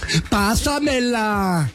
Pásamela.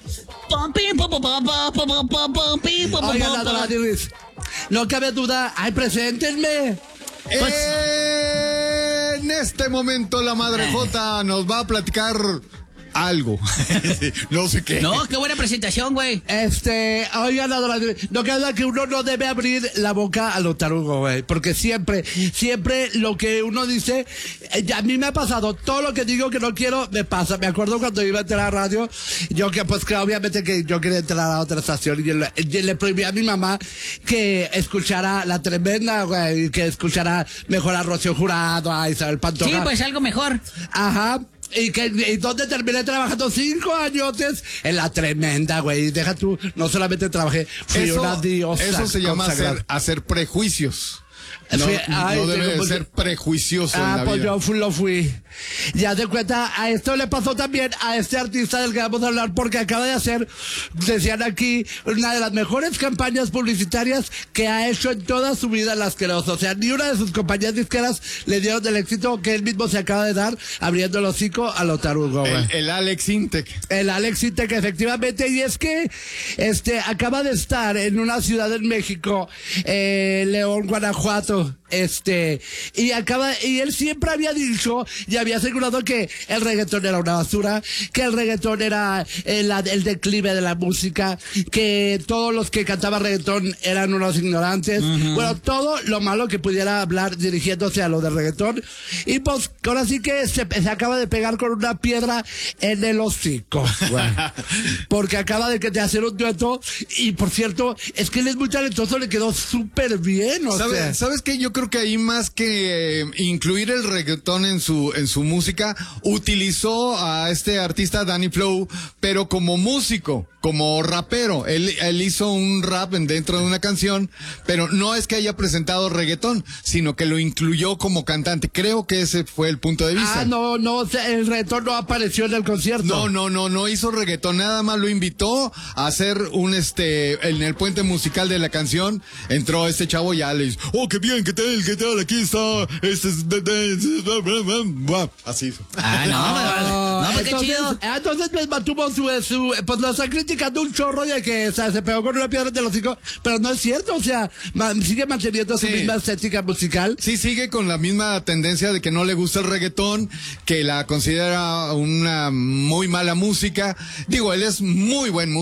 Oigan, la Luis, no cabe duda. Ay, preséntenme. Pues, en este momento la Madre Jota nos va a platicar algo. No sé qué. No, qué buena presentación, güey. Oigan, no queda que uno no debe abrir la boca a lo tarugo, güey. Porque siempre lo que uno dice, a mí me ha pasado, todo lo que digo que no quiero, me pasa. Me acuerdo cuando iba a entrar a la radio, yo que pues que obviamente que yo quería entrar a otra estación y yo le prohibí a mi mamá que escuchara La Tremenda, güey, que escuchara mejor a Rocío Jurado, a Isabel Pantoja. Sí, pues algo mejor. Ajá. Y donde terminé trabajando 5 años en La Tremenda, güey. Deja tú, no solamente trabajé, fui una diosa. Eso se llama hacer prejuicios. No, no debe de ser prejuicioso en la pues vida. yo lo fui. Ya te cuenta, a esto le pasó también a este artista del que vamos a hablar, porque acaba de hacer, decían aquí, una de las mejores campañas publicitarias que ha hecho en toda su vida el asqueroso. O sea, ni una de sus compañías disqueras le dieron el éxito que él mismo se acaba de dar, abriendo el hocico a lo tarugo, güey. El Alex Intec. El Alex Intec, efectivamente, y es que acaba de estar en una ciudad en México, León, Guanajuato, y él siempre había dicho y había asegurado que el reggaetón era una basura, que el reggaetón era el declive de la música, que todos los que cantaban reggaetón eran unos ignorantes, bueno, todo lo malo que pudiera hablar dirigiéndose a lo del reggaetón, y pues ahora sí que se acaba de pegar con una piedra en el hocico, porque acaba de hacer un dueto, y por cierto, es que él es muy talentoso, le quedó súper bien, ¿Sabes qué? Yo creo que ahí más que incluir el reggaetón en su música, utilizó a este artista Danny Flow, pero como músico, como rapero. Él hizo un rap dentro de una canción, pero no es que haya presentado reggaetón, sino que lo incluyó como cantante. Creo que ese fue el punto de vista. No, el reggaetón no apareció en el concierto. No hizo reggaetón, nada más lo invitó a hacer en el puente musical de la canción. Entró este chavo y ya le dice, oh, qué bien, qué tal, aquí está, así. Pues qué chido. Entonces pues mantuvo pues lo está criticando un chorro de que se pegó con una piedra de los hocico, pero no es cierto, o sea, sigue manteniendo su misma estética musical. Sí, sigue con la misma tendencia de que no le gusta el reggaetón, que la considera una muy mala música. Digo, él es muy buen músico.